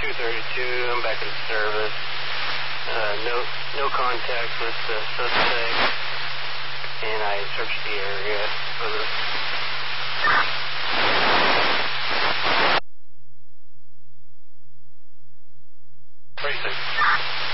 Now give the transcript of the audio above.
232, I'm back in service. No contact with the suspect, and I searched the area for the... Precinct.